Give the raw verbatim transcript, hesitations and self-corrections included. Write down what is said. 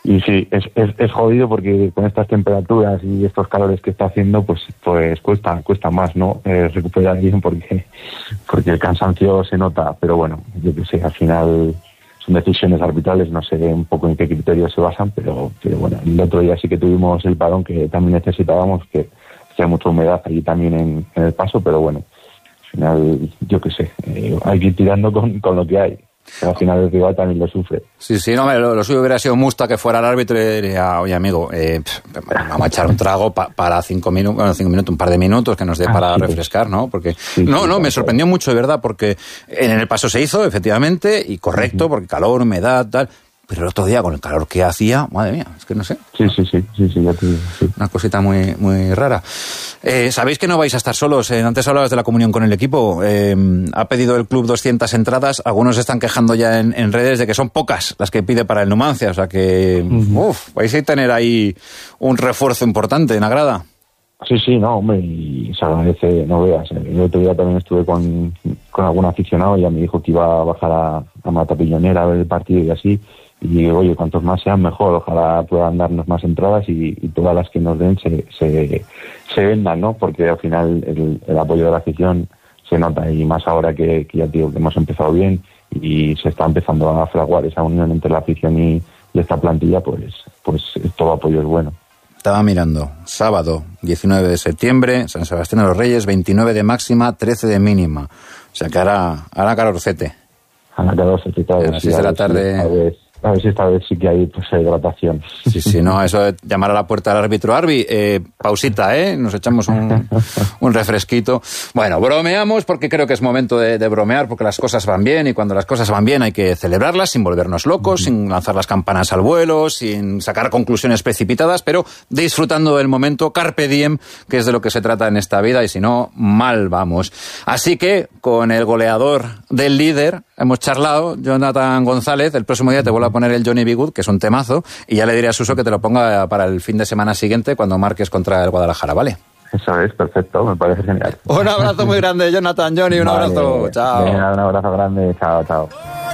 y sí, es, es, es jodido porque con estas temperaturas y estos calores que está haciendo, pues pues cuesta cuesta más, ¿no? Eh, recuperar bien porque porque el cansancio se nota, pero bueno, yo que sé, al final son decisiones arbitrales, no sé un poco en qué criterios se basan, pero pero bueno, el otro día sí que tuvimos el parón que también necesitábamos, que hacía mucha humedad allí también en, en el paso, pero bueno, al final, yo que sé, eh, hay que ir tirando con, con lo que hay. Pero al final el rival también lo sufre. Sí, sí, no, lo, lo suyo hubiera sido Musta que fuera el árbitro y le diría, oye amigo, eh, vamos a echar un trago pa, para cinco minutos, bueno, cinco minutos, un par de minutos que nos dé ah, para sí, refrescar, ¿no? Porque sí, no, sí, no, me sorprendió mucho, de verdad, porque en el paso se hizo, efectivamente, y correcto, uh-huh. porque calor, humedad, tal. Pero el otro día, con el calor que hacía, madre mía, es que no sé. Sí, sí, sí, sí, sí, ya te digo, sí. Una cosita muy, muy rara. Eh, ¿Sabéis que no vais a estar solos? Eh, antes hablabas de la comunión con el equipo. Eh, ha pedido el club doscientas entradas. Algunos se están quejando ya en, en redes de que son pocas las que pide para el Numancia. O sea que, uh-huh. uf, vais a tener ahí un refuerzo importante en la grada. Sí, sí, no, hombre, y se agradece, no veas. El otro día también estuve con, con algún aficionado y ya me dijo que iba a bajar a, a Matapillonera a ver el partido y así. Y oye, cuantos más sean mejor, ojalá puedan darnos más entradas y, y todas las que nos den se, se, se vendan, ¿no? Porque al final el, el apoyo de la afición se nota, y más ahora que, que ya digo que hemos empezado bien y se está empezando a fraguar esa unión entre la afición y, y esta plantilla, pues, pues todo apoyo es bueno. Estaba mirando, sábado diecinueve de septiembre, San Sebastián de los Reyes, veintinueve de máxima, trece de mínima. O sea que ahora, ahora calorcete. Ahora calorcete, claro. A las seis de la tarde... A ver si esta vez sí que hay pues hidratación. Sí, sí, no, eso de llamar a la puerta del árbitro. Arbi, eh, pausita, ¿eh? Nos echamos un, un refresquito. Bueno, bromeamos porque creo que es momento de, de bromear, porque las cosas van bien, y cuando las cosas van bien hay que celebrarlas sin volvernos locos, uh-huh. sin lanzar las campanas al vuelo, sin sacar conclusiones precipitadas, pero disfrutando del momento, carpe diem, que es de lo que se trata en esta vida, y si no, mal vamos. Así que, con el goleador del líder, hemos charlado, Jonathan González. El próximo día te vuelvo a poner el Johnny B. Good, que es un temazo, y ya le diré a Suso que te lo ponga para el fin de semana siguiente cuando marques contra el Guadalajara, ¿vale? Eso es, perfecto, me parece genial. Un abrazo muy grande, Jonathan, Johnny, un vale, abrazo, chao. Venga, un abrazo grande, chao, chao.